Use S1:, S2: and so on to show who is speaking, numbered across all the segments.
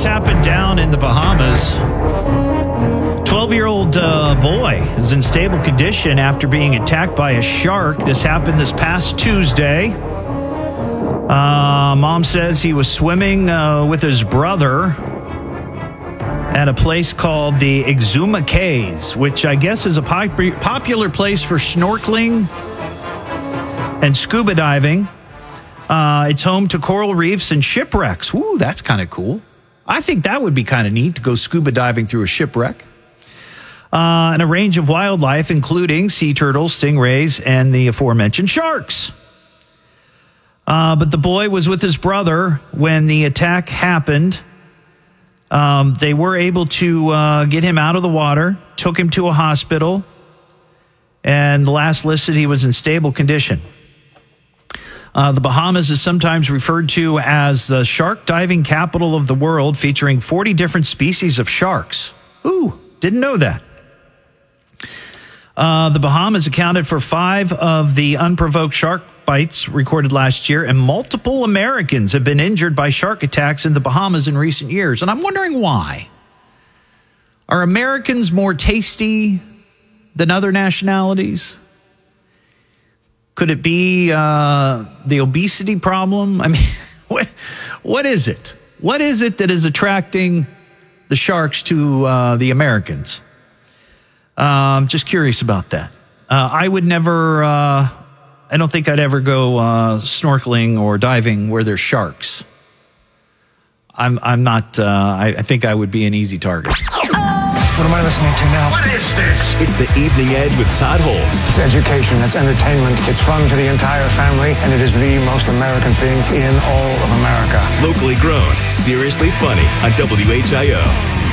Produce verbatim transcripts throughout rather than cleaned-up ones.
S1: this happened down in the Bahamas. twelve-year-old uh, boy is in stable condition after being attacked by a shark. This happened this past Tuesday. Uh, mom says he was swimming uh, with his brother at a place called the Exuma Cays, which I guess is a pop- popular place for snorkeling and scuba diving. Uh, it's home to coral reefs and shipwrecks. Ooh, that's kind of cool. I think that would be kind of neat to go scuba diving through a shipwreck. Uh, and a range of wildlife, including sea turtles, stingrays, and the aforementioned sharks. Uh, but the boy was with his brother when the attack happened. Um, they were able to uh, get him out of the water, took him to a hospital, and the last listed he was in stable condition. Uh, the Bahamas is sometimes referred to as the shark diving capital of the world, featuring forty different species of sharks. Ooh, didn't know that. Uh, the Bahamas accounted for five of the unprovoked shark bites recorded last year, and multiple Americans have been injured by shark attacks in the Bahamas in recent years. And I'm wondering why. Are Americans more tasty than other nationalities? Could it be uh, the obesity problem? I mean, what, what is it? What is it that is attracting the sharks to uh, the Americans? I'm um, just curious about that. Uh, I would never, uh, I don't think I'd ever go uh, snorkeling or diving where there's sharks. I'm I'm not, uh, I, I think I would be an easy target.
S2: What am I listening to now?
S3: What is this?
S4: It's the Evening Edge with Todd Holst.
S2: It's education, it's entertainment, it's fun for the entire family, and it is the most American thing in all of America.
S4: Locally grown, seriously funny on W H I O.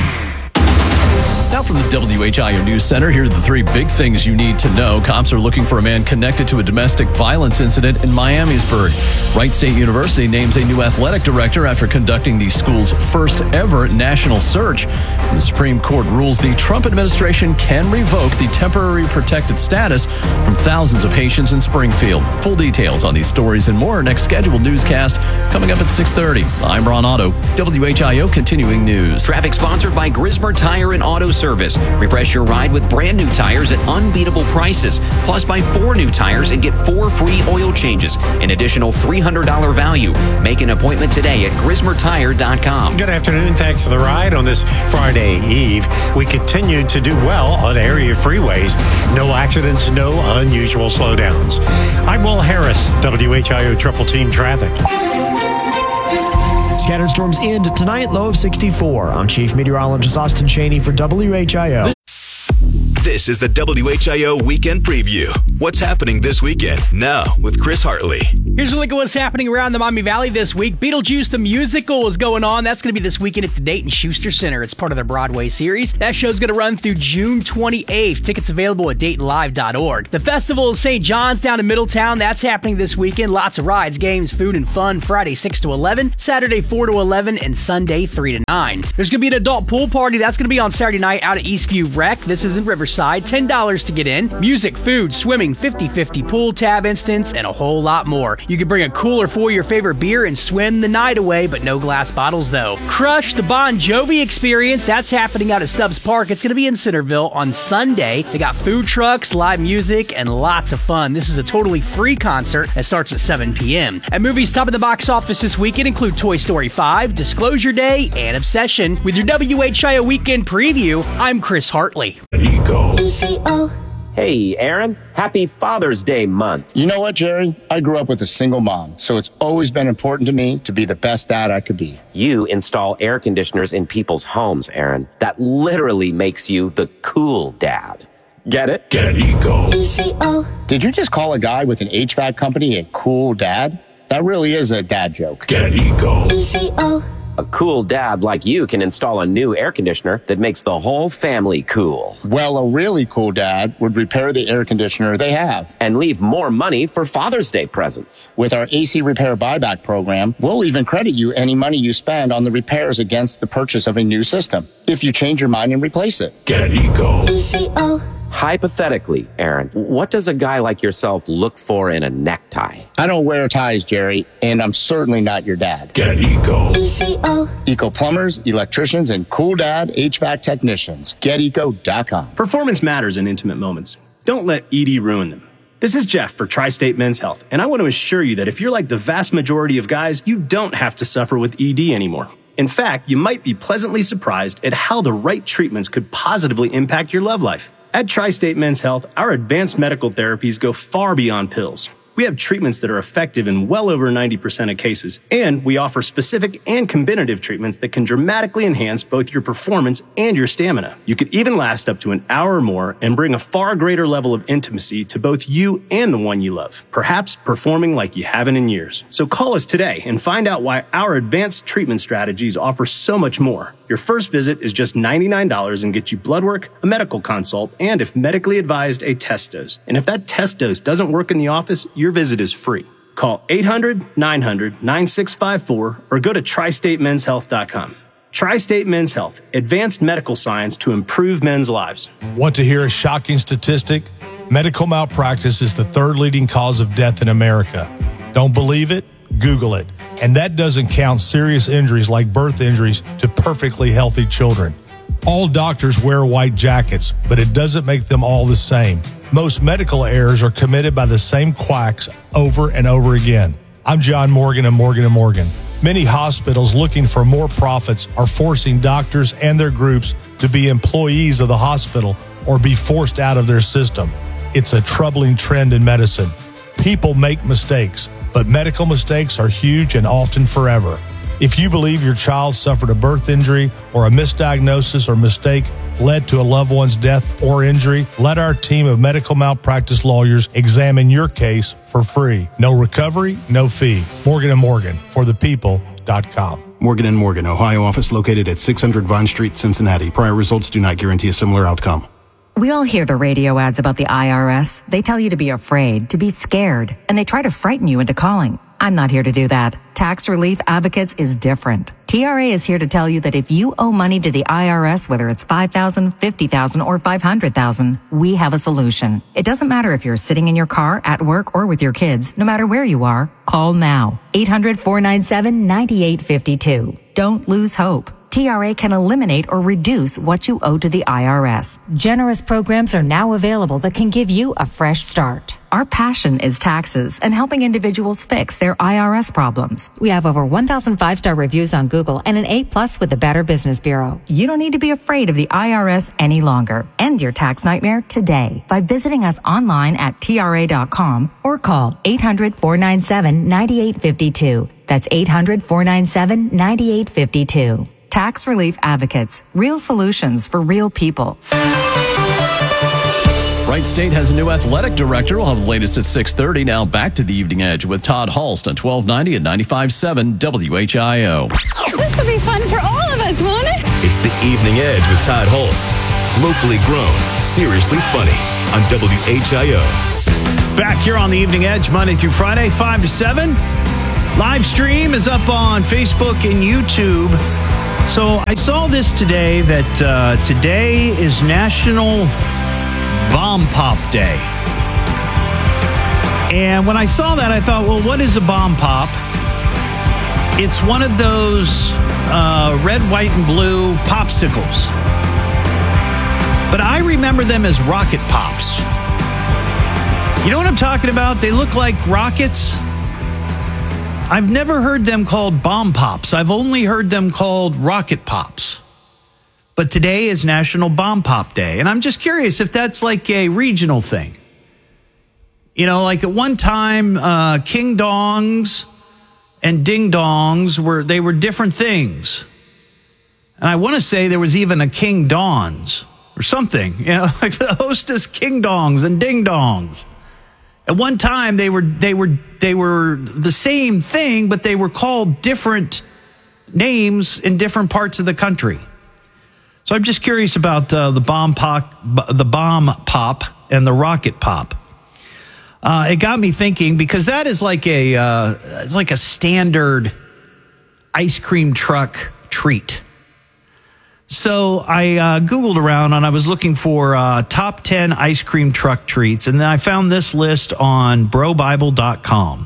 S5: Now from the W H I O News Center, here are the three big things you need to know. Cops are looking for a man connected to a domestic violence incident in Miamisburg. Wright State University names a new athletic director after conducting the school's first ever national search. And the Supreme Court rules the Trump administration can revoke the temporary protected status from thousands of Haitians in Springfield. Full details on these stories and more next scheduled newscast coming up at six thirty. I'm Ron Otto, W H I O Continuing News.
S6: Traffic sponsored by Grismer Tire and Auto Service. Refresh your ride with brand new tires at unbeatable prices. Plus, buy four new tires and get four free oil changes. An additional three hundred dollars value. Make an appointment today at grismer tire dot com.
S7: Good afternoon. Thanks for the ride on this Friday Eve. We continue to do well on area freeways. No accidents, no unusual slowdowns. I'm Will Harris, W H I O Triple Team Traffic.
S8: Scattered storms end tonight, low of sixty-four. I'm Chief Meteorologist Austin Cheney for W H I O.
S4: This is the W H I O Weekend Preview. What's happening this weekend? Now with Chris Hartley.
S9: Here's a look at what's happening around the Miami Valley this week. Beetlejuice the Musical is going on. That's going to be this weekend at the Dayton Schuster Center. It's part of their Broadway series. That show's going to run through June twenty-eighth. Tickets available at dayton live dot org. The Festival of Saint John's down in Middletown. That's happening this weekend. Lots of rides, games, food, and fun. Friday six to eleven, Saturday four to eleven, and Sunday three to nine. There's going to be an adult pool party. That's going to be on Saturday night out at Eastview Rec. This is in Riverside. ten dollars to get in. Music, food, swimming, fifty-fifty pool tab instance, and a whole lot more. You can bring a cooler for your favorite beer and swim the night away, but no glass bottles though. Crush the Bon Jovi experience. That's happening out at Stubbs Park. It's going to be in Centerville on Sunday. They got food trucks, live music, and lots of fun. This is a totally free concert that starts at seven p.m. And movies top of the box office this weekend include Toy Story five, Disclosure Day, and Obsession. With your W H I O Weekend Preview, I'm Chris Hartley.
S4: Ego.
S10: Hey, Aaron. Happy Father's Day month.
S11: You know what, Jerry? I grew up with a single mom, so it's always been important to me to be the best dad I could be.
S10: You install air conditioners in people's homes, Aaron. That literally makes you the cool dad. Get it?
S4: Get ego.
S11: Did you just call a guy with an H V A C company a cool dad? That really is a dad joke.
S4: Get ego.
S10: A cool dad like you can install a new air conditioner that makes the whole family cool.
S11: Well, a really cool dad would repair the air conditioner they have.
S10: And leave more money for Father's Day presents.
S11: With our A C Repair Buyback program, we'll even credit you any money you spend on the repairs against the purchase of a new system, if you change your mind and replace it.
S4: Get ego.
S10: Hypothetically, Aaron, what does a guy like yourself look for in a necktie?
S11: I don't wear ties, Jerry, and I'm certainly not your dad.
S4: Get Eco.
S3: E C O.
S11: Eco plumbers, electricians, and cool dad H V A C technicians. Get eco dot com.
S12: Performance matters in intimate moments. Don't let E D ruin them. This is Jeff for Tri-State Men's Health, and I want to assure you that if you're like the vast majority of guys, you don't have to suffer with E D anymore. In fact, you might be pleasantly surprised at how the right treatments could positively impact your love life. At Tri-State Men's Health, our advanced medical therapies go far beyond pills. We have treatments that are effective in well over ninety percent of cases, and we offer specific and combinative treatments that can dramatically enhance both your performance and your stamina. You could even last up to an hour or more and bring a far greater level of intimacy to both you and the one you love, perhaps performing like you haven't in years. So call us today and find out why our advanced treatment strategies offer so much more. Your first visit is just ninety-nine dollars and gets you blood work, a medical consult, and if medically advised, a test dose. And if that test dose doesn't work in the office, your visit is free. Call eight hundred, nine hundred, nine six five four or go to tri state men's health dot com. Tri-State Men's Health, advanced medical science to improve men's lives.
S13: Want to hear a shocking statistic? Medical malpractice is the third leading cause of death in America. Don't believe it? Google it. And that doesn't count serious injuries like birth injuries to perfectly healthy children. All doctors wear white jackets, but it doesn't make them all the same. Most medical errors are committed by the same quacks over and over again. I'm John Morgan of Morgan and Morgan. Many hospitals looking for more profits are forcing doctors and their groups to be employees of the hospital or be forced out of their system. It's a troubling trend in medicine. People make mistakes, but medical mistakes are huge and often forever. If you believe your child suffered a birth injury or a misdiagnosis or mistake led to a loved one's death or injury, let our team of medical malpractice lawyers examine your case for free. No recovery, no fee. Morgan and Morgan, for the people dot com.
S14: Morgan and Morgan, Ohio office located at six hundred Vine Street, Cincinnati. Prior results do not guarantee a similar outcome.
S15: We all hear the radio ads about the I R S. They tell you to be afraid, to be scared, and they try to frighten you into calling. I'm not here to do that. Tax Relief Advocates is different. T R A is here to tell you that if you owe money to the I R S, whether it's five thousand dollars, fifty thousand dollars, or five hundred thousand dollars, we have a solution. It doesn't matter if you're sitting in your car, at work, or with your kids. No matter where you are, call now. eight hundred, four nine seven, nine eight five two. Don't lose hope. T R A can eliminate or reduce what you owe to the I R S. Generous programs are now available that can give you a fresh start. Our passion is taxes and helping individuals fix their I R S problems. We have over one thousand five-star reviews on Google and an A plus with the Better Business Bureau. You don't need to be afraid of the I R S any longer. End your tax nightmare today by visiting us online at T R A dot com or call eight hundred, four nine seven, nine eight five two. That's eight hundred, four nine seven, nine eight five two. Tax Relief Advocates. Real solutions for real people.
S5: Wright State has a new athletic director. We'll have the latest at six thirty. Now back to the Evening Edge with Todd Hulst on twelve ninety and ninety-five point seven W H I O.
S16: This will be fun for all of us, won't it?
S4: It's the Evening Edge with Todd Hulst. Locally grown, seriously funny on W H I O.
S1: Back here on the Evening Edge, Monday through Friday, five to seven. Live stream is up on Facebook and YouTube. So I saw this today that uh, today is National Bomb Pop Day. And when I saw that, I thought, well, what is a bomb pop? It's one of those uh, red, white, and blue popsicles. But I remember them as rocket pops. You know what I'm talking about? They look like rockets. I've never heard them called bomb pops. I've only heard them called rocket pops. But today is National Bomb Pop Day. And I'm just curious if that's like a regional thing. You know, like at one time, uh, King Dongs and Ding Dongs were, they were different things. And I want to say there was even a King Dons or something. You know, like the hostess King Dongs and Ding Dongs. At one time, they were they were they were the same thing, but they were called different names in different parts of the country. So I'm just curious about uh, the bomb pop, the bomb pop, and the rocket pop. Uh, it got me thinking because that is like a uh, it's like a standard ice cream truck treat. So I uh, Googled around and I was looking for uh, top ten ice cream truck treats. And then I found this list on bro bible dot com.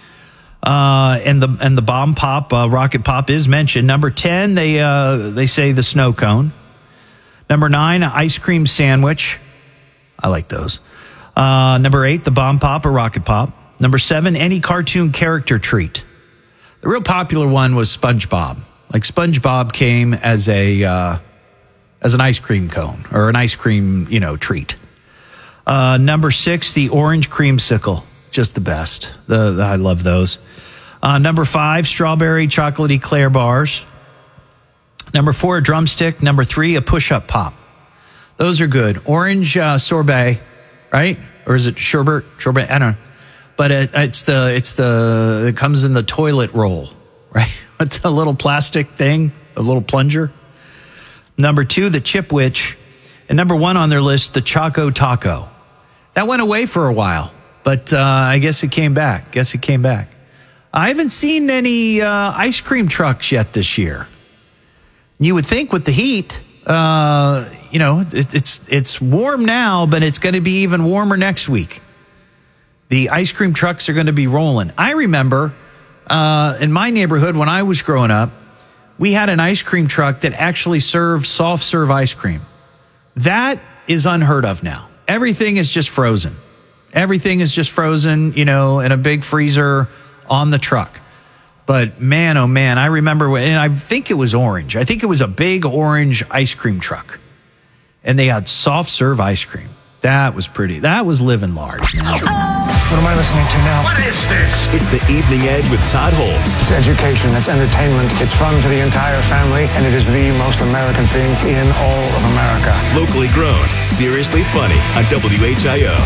S1: Uh, and the and the bomb pop, uh, rocket pop is mentioned. Number ten, they uh, they say the snow cone. Number nine, ice cream sandwich. I like those. Uh, number eight, the bomb pop or rocket pop. Number seven, any cartoon character treat. The real popular one was SpongeBob. Like SpongeBob came as a uh, as an ice cream cone or an ice cream, you know, treat. Uh, number six, the orange creamsicle, just the best. The, the I love those. Uh, number five, strawberry chocolatey Claire bars. Number four, a drumstick. Number three, a push-up pop. Those are good. Orange uh, sorbet, right? Or is it sherbet? Sherbet? I don't know. But it, it's the it's the it comes in the toilet roll, right? It's a little plastic thing, a little plunger. Number two, the Chipwich. And number one on their list, the Choco Taco. That went away for a while, but uh, I guess it came back. Guess it came back. I haven't seen any uh, ice cream trucks yet this year. You would think with the heat, uh, you know, it, it's it's warm now, but it's going to be even warmer next week. The ice cream trucks are going to be rolling. I remember uh, in my neighborhood when I was growing up, we had an ice cream truck that actually served soft serve ice cream. That is unheard of now. Everything is just frozen. Everything is just frozen, you know, in a big freezer on the truck. But man, oh man, I remember when, and I think it was orange. I think it was a big orange ice cream truck. And they had soft serve ice cream. That was pretty. That was living large. Man.
S2: What am I listening to now?
S4: What is this? It's the Evening Edge with Todd Holtz.
S2: It's education, it's entertainment, it's fun for the entire family, and it is the most American thing in all of America.
S4: Locally grown, seriously funny on W H I O.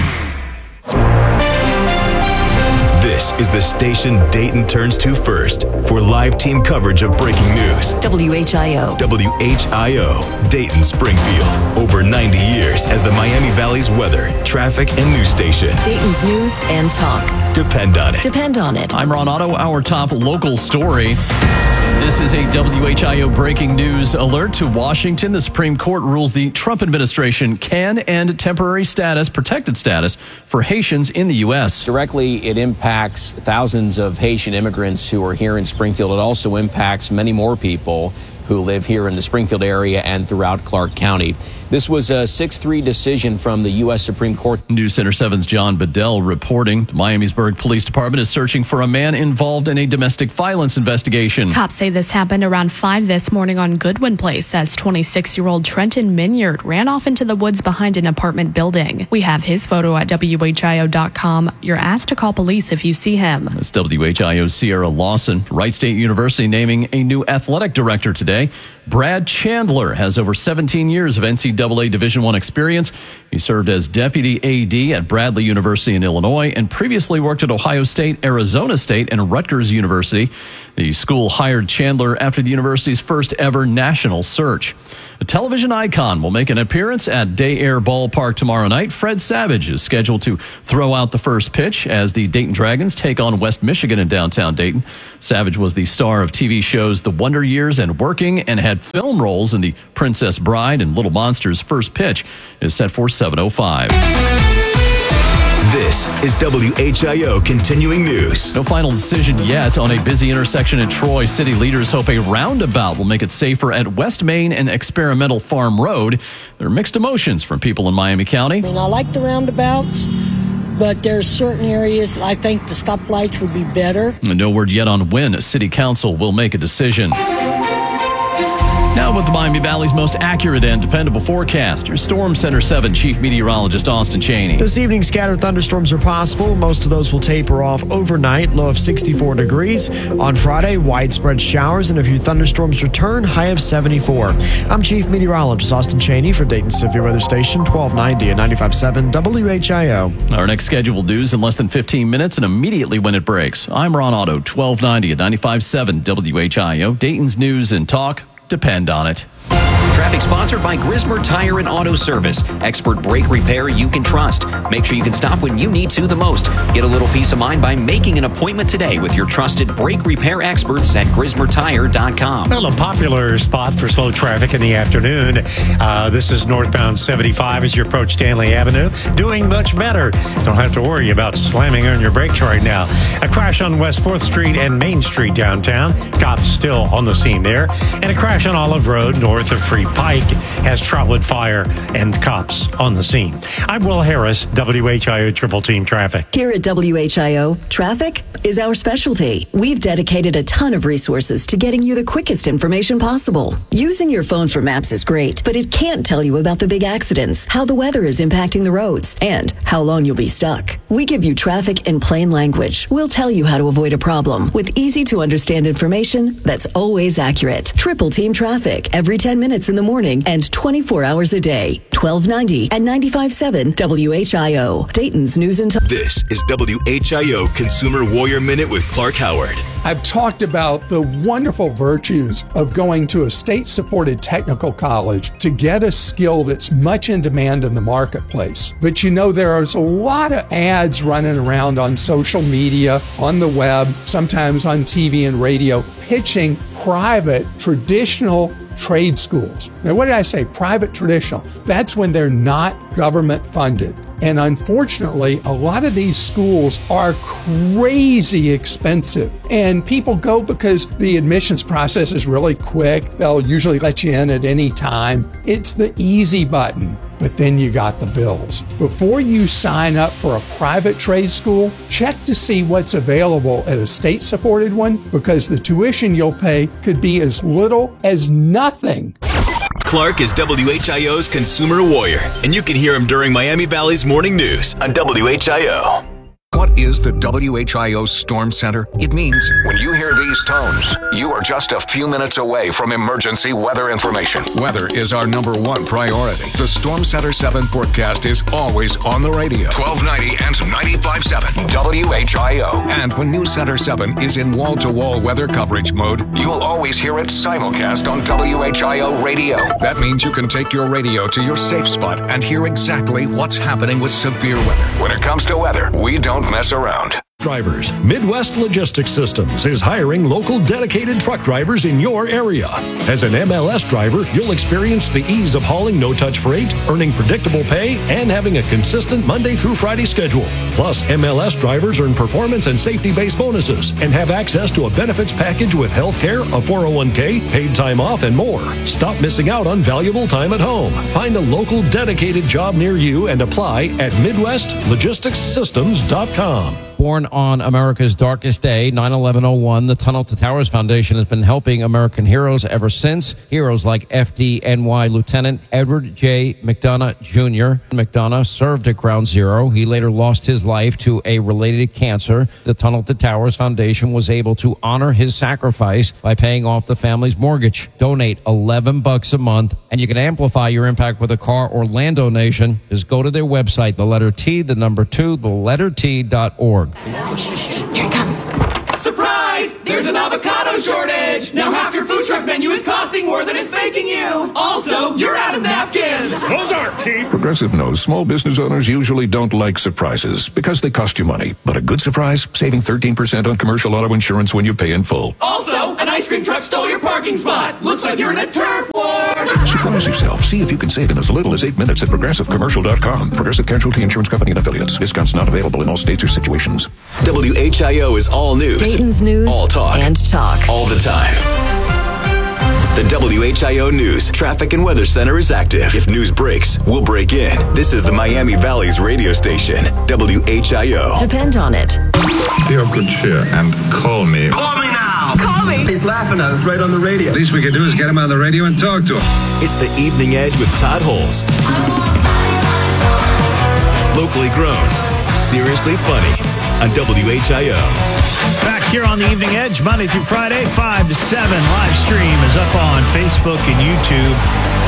S4: This is the station Dayton turns to first for live team coverage of breaking news.
S3: W H I O.
S4: W H I O, Dayton Springfield. Over ninety years as the Miami Valley's weather, traffic, and news station.
S3: Dayton's news and talk.
S4: Depend on it.
S3: Depend on it.
S5: I'm Ron Otto, our top local story. This is a W H I O breaking news alert to Washington. The Supreme Court rules the Trump administration can end temporary status, protected status, for Haitians in the U S.
S17: Directly, it impacts thousands of Haitian immigrants who are here in Springfield. It also impacts many more people who live here in the Springfield area and throughout Clark County. This was a six three decision from the U S Supreme Court.
S5: News Center seven's John Bedell reporting. The Miamisburg Police Department is searching for a man involved in a domestic violence investigation.
S18: Cops say this happened around five this morning on Goodwin Place as twenty-six-year-old Trenton Minyard ran off into the woods behind an apartment building. We have his photo at W H I O dot com. You're asked to call police if you see him.
S5: That's W H I O's Sierra Lawson. Wright State University naming a new athletic director today. Brad Chandler has over seventeen years of N C double A Division I experience. He served as deputy A D at Bradley University in Illinois and previously worked at Ohio State, Arizona State, and Rutgers University. The school hired Chandler after the university's first ever national search. A television icon will make an appearance at Day Air Ballpark tomorrow night. Fred Savage is scheduled to throw out the first pitch as the Dayton Dragons take on West Michigan in downtown Dayton. Savage was the star of T V shows The Wonder Years and Working and had film roles in The Princess Bride and Little Monsters. First pitch is set for seven oh five.
S4: This is W H I O continuing news.
S5: No final decision yet on a busy intersection in Troy. City leaders hope a roundabout will make it safer at West Main and Experimental Farm Road. There are mixed emotions from people in Miami County.
S19: I mean, I like the roundabouts, but there's certain areas I think the stoplights would be better.
S5: No word yet on when City Council will make a decision. Now with the Miami Valley's most accurate and dependable forecast, your Storm Center seven Chief Meteorologist Austin Cheney.
S8: This evening, scattered thunderstorms are possible. Most of those will taper off overnight, low of sixty-four degrees. On Friday, widespread showers and a few thunderstorms return, high of seventy-four. I'm Chief Meteorologist Austin Cheney for Dayton's Severe Weather Station, twelve ninety and ninety-five point seven W H I O.
S5: Our next scheduled news in less than fifteen minutes and immediately when it breaks. I'm Ron Otto, twelve ninety and ninety-five point seven W H I O. Dayton's news and talk. Depend on it.
S6: Traffic sponsored by Grismer Tire and Auto Service. Expert brake repair you can trust. Make sure you can stop when you need to the most. Get a little peace of mind by making an appointment today with your trusted brake repair experts at grismer tire dot com.
S7: Well, a popular spot for slow traffic in the afternoon. Uh, this is northbound seventy-five as you approach Stanley Avenue. Doing much better. Don't have to worry about slamming on your brakes right now. A crash on West fourth Street and Main Street downtown. Cops still on the scene there. And a crash on Olive Road north of Free Pike has Trotwood Fire and cops on the scene. I'm Will Harris, W H I O Triple Team Traffic.
S3: Here at W H I O, traffic is our specialty. We've dedicated a ton of resources to getting you the quickest information possible. Using your phone for maps is great, but it can't tell you about the big accidents, how the weather is impacting the roads, and how long you'll be stuck. We give you traffic in plain language. We'll tell you how to avoid a problem with easy to understand information that's always accurate. Triple Team Traffic every ten minutes in the morning and twenty-four hours a day. twelve ninety and ninety-five point seven W H I O. Dayton's News and Talk.
S4: This is W H I O Consumer Warrior Minute with Clark Howard.
S20: I've talked about the wonderful virtues of going to a state-supported technical college to get a skill that's much in demand in the marketplace. But you know, there's a lot of ads running around on social media, on the web, sometimes on T V and radio, pitching private, traditional trade schools. Now, what did I say? Private traditional. That's when they're not government funded. And unfortunately, a lot of these schools are crazy expensive. And people go because the admissions process is really quick. They'll usually let you in at any time. It's the easy button. But then you got the bills. Before you sign up for a private trade school, check to see what's available at a state-supported one, because the tuition you'll pay could be as little as nothing.
S4: Clark is W H I O's Consumer Warrior, and you can hear him during Miami Valley's Morning News on W H I O.
S21: What is the W H I O Storm Center? It means when you hear these tones, you are just a few minutes away from emergency weather information. Weather is our number one priority. The Storm Center seven forecast is always on the radio. twelve ninety and ninety-five point seven W H I O. And when News Center seven is in wall-to-wall weather coverage mode, you'll always hear it simulcast on W H I O radio. That means you can take your radio to your safe spot and hear exactly what's happening with severe weather. When it comes to weather, we don't mess around.
S22: Drivers, Midwest Logistics Systems is hiring local dedicated truck drivers in your area. As an M L S driver, you'll experience the ease of hauling no-touch freight, earning predictable pay, and having a consistent Monday through Friday schedule. Plus, M L S drivers earn performance and safety-based bonuses and have access to a benefits package with health care, a four oh one k, paid time off, and more. Stop missing out on valuable time at home. Find a local dedicated job near you and apply at midwest logistics systems dot com.
S23: Born on America's darkest day, nine eleven oh one, the Tunnel to Towers Foundation has been helping American heroes ever since. Heroes like F D N Y Lieutenant Edward J. McDonough Junior McDonough served at Ground Zero. He later lost his life to a related cancer. The Tunnel to Towers Foundation was able to honor his sacrifice by paying off the family's mortgage. Donate eleven bucks a month, and you can amplify your impact with a car or land donation. Just go to their website, the letter T, the number two, the letter T dot org.
S24: Here it comes. Surprise! There's an avocado shortage! Now half your food truck menu is costing more than it's making you! Also, you're out of napkins!
S22: Those aren't cheap!
S21: Progressive knows small business owners usually don't like surprises because they cost you money. But a good surprise, saving thirteen percent on commercial auto insurance when you pay in full.
S24: Also, an ice cream truck stole your parking spot! Looks like you're in a turf war!
S21: Surprise yourself. See if you can save in as little as eight minutes at progressive commercial dot com. Progressive Casualty Insurance Company and Affiliates. Discounts not available in all states or situations.
S4: W H I O is all news.
S3: Dayton's News
S4: all talk.
S3: and talk.
S4: All the time. The W H I O News Traffic and Weather Center is active. If news breaks, we'll break in. This is the Miami Valley's radio station, W H I O.
S3: Depend on it.
S25: Be of good cheer and call me.
S24: Call me now!
S3: Call me!
S25: He's laughing at us right on the radio. Least we can do is get him on the radio and talk to him.
S4: It's the Evening Edge with Todd Holmes. Locally grown, seriously funny on W H I O.
S1: Back here on the Evening Edge, Monday through Friday, five to seven. Live stream is up on Facebook and YouTube.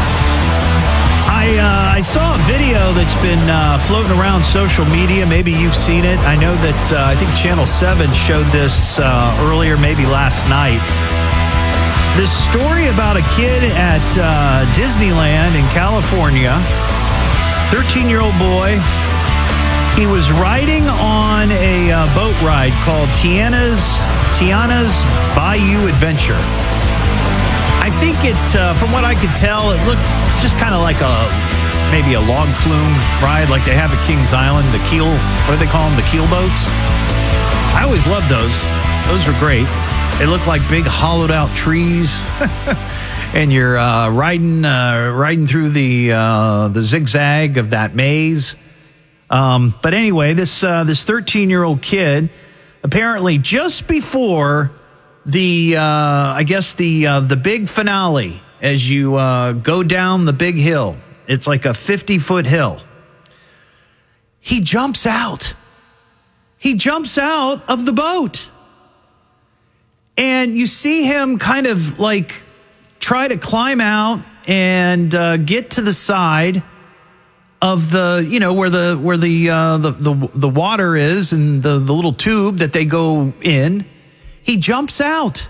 S1: I uh, I saw a video that's been uh, floating around social media. Maybe you've seen it. I know that uh, I think Channel seven showed this uh, earlier, maybe last night. This story about a kid at uh, Disneyland in California, thirteen-year-old boy. He was riding on a uh, boat ride called Tiana's Tiana's Bayou Adventure. I think it, uh, from what I could tell, it looked just kind of like a maybe a log flume ride, like they have at Kings Island. The keel, what do they call them? The keel boats. I always loved those. Those were great. They look like big hollowed out trees, and you're uh, riding uh, riding through the uh, the zigzag of that maze. Um, but anyway, this uh, this thirteen-year-old kid, apparently just before the uh, I guess the uh, the big finale, as you uh, go down the big hill, it's like a fifty-foot hill. He jumps out. He jumps out of the boat. And you see him kind of like try to climb out and uh, get to the side of the, you know, where the where the uh, the, the the water is and the, the little tube that they go in. He jumps out.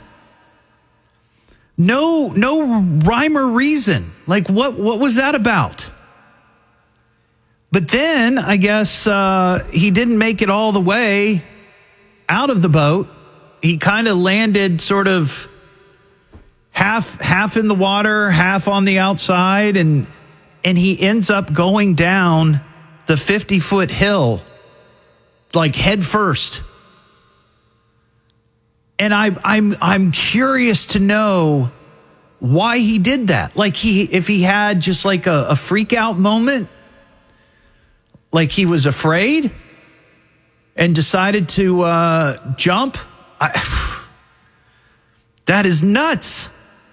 S1: No no rhyme or reason. Like what what was that about? But then I guess uh, he didn't make it all the way out of the boat. He kind of landed sort of half half in the water, half on the outside, and and he ends up going down the fifty-foot hill, like head first. And I, I'm I'm curious to know why he did that. Like he, if he had just like a, a freak out moment, like he was afraid and decided to uh, jump. I, that is nuts.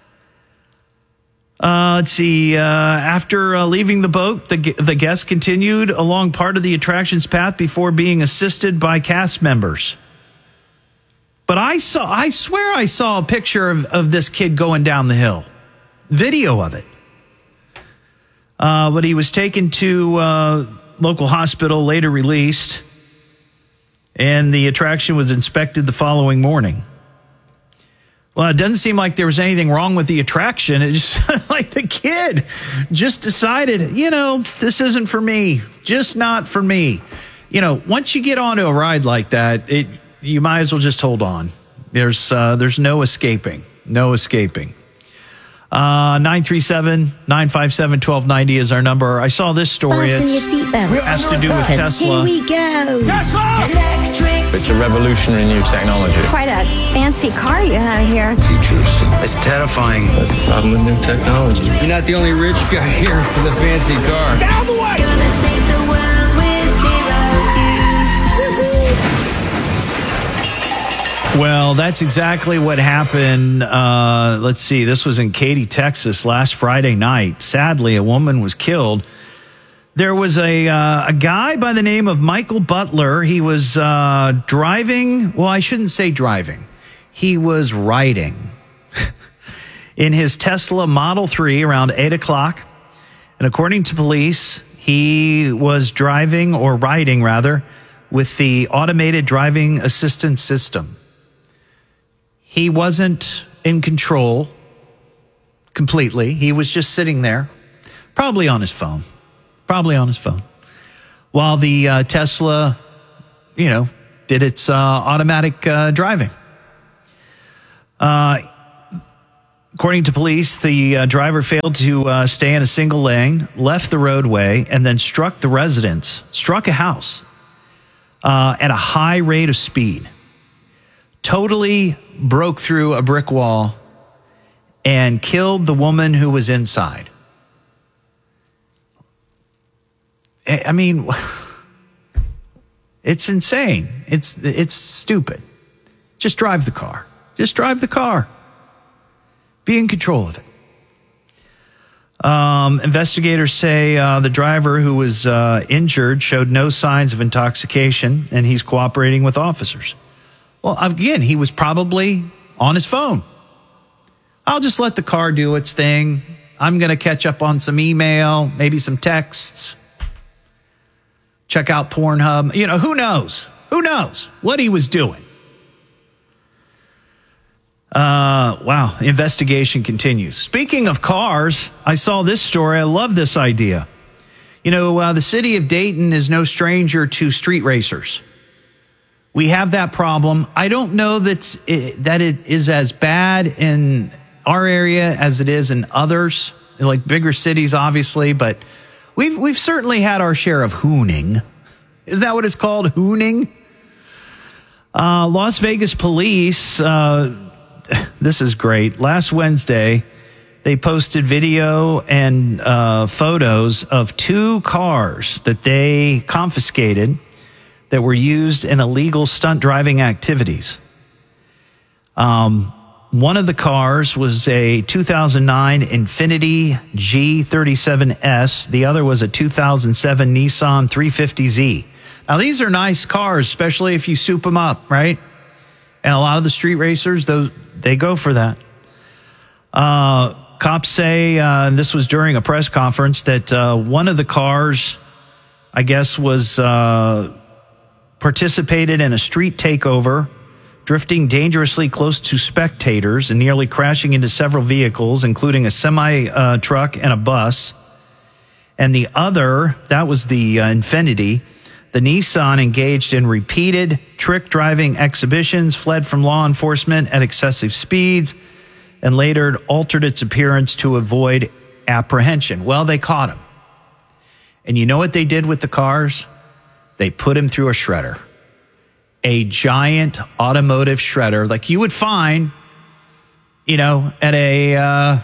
S1: Uh, let's see. Uh, after uh, leaving the boat, the the guest continued along part of the attraction's path before being assisted by cast members. But I saw, I swear I saw a picture of, of this kid going down the hill. Video of it. Uh, but he was taken to uh, local hospital, later released. And the attraction was inspected the following morning. Well, it doesn't seem like there was anything wrong with the attraction. It's just like the kid just decided, you know, this isn't for me. Just not for me. You know, once you get onto a ride like that, it you might as well just hold on. There's uh, there's no escaping. No escaping. Uh, nine three seven, nine five seven, one two nine zero is our number. I saw this story. It has to do with Tesla.
S9: Here we go.
S24: Tesla!
S9: Electric.
S10: It's a revolutionary new technology.
S9: Quite a fancy car you have here.
S10: Futuristic. It's terrifying. That's the problem with new technology.
S11: You're not the only rich guy here with a fancy car.
S24: Get out of the way!
S9: Gonna save the world with zero use.
S1: Well, that's exactly what happened. Uh, let's see. This was in Katy, Texas, last Friday night. Sadly, a woman was killed. There was a uh, a guy by the name of Michael Butler. He was uh, driving. Well, I shouldn't say driving. He was riding in his Tesla Model three around eight o'clock. And according to police, he was driving or riding, rather, with the automated driving assistance system. He wasn't in control completely. He was just sitting there, probably on his phone, probably on his phone, while the uh, Tesla, you know, did its uh, automatic uh, driving. Uh, according to police, the uh, driver failed to uh, stay in a single lane, left the roadway, and then struck the residence, struck a house uh, at a high rate of speed. Totally broke through a brick wall and killed the woman who was inside. I mean, it's insane. It's it's stupid. Just drive the car. Just drive the car. Be in control of it. Um, investigators say uh, the driver who was uh, injured showed no signs of intoxication, and he's cooperating with officers. Well, again, he was probably on his phone. I'll just let the car do its thing. I'm going to catch up on some email, maybe some texts. Check out Pornhub. You know, who knows? Who knows what he was doing? Uh, wow, investigation continues. Speaking of cars, I saw this story. I love this idea. You know, uh, the city of Dayton is no stranger to street racers. We have that problem. I don't know that it, that it is as bad in our area as it is in others, like bigger cities, obviously, but we've we've certainly had our share of hooning. Is that what it's called, hooning? Uh, Las Vegas police, uh, this is great. Last Wednesday, they posted video and uh, photos of two cars that they confiscated that were used in illegal stunt driving activities. Um, one of the cars was a two thousand nine Infiniti G thirty-seven S. The other was a two thousand seven Nissan three fifty Z. Now, these are nice cars, especially if you soup them up, right? And a lot of the street racers, those, they go for that. Uh, cops say, uh, and this was during a press conference, that uh, one of the cars, I guess, was... Uh, participated in a street takeover, drifting dangerously close to spectators and nearly crashing into several vehicles, including a semi uh, truck and a bus. And the other, that was the uh, Infiniti. The Nissan engaged in repeated trick driving exhibitions, fled from law enforcement at excessive speeds, and later altered its appearance to avoid apprehension. Well, they caught him. And you know what they did with the cars? They put him through a shredder, a giant automotive shredder like you would find, you know, at a uh,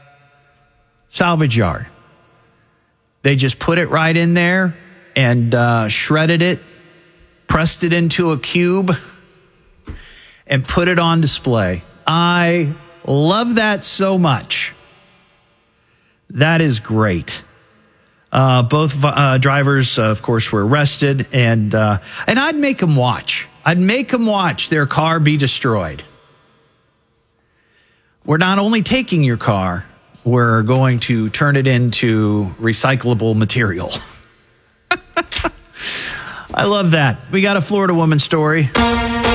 S1: salvage yard. They just put it right in there and uh, shredded it, pressed it into a cube, and put it on display. I love that so much. That is great. Uh, both uh, drivers, uh, of course, were arrested, and uh, and I'd make them watch. I'd make them watch their car be destroyed. We're not only taking your car, we're going to turn it into recyclable material. I love that. We got a Florida woman story.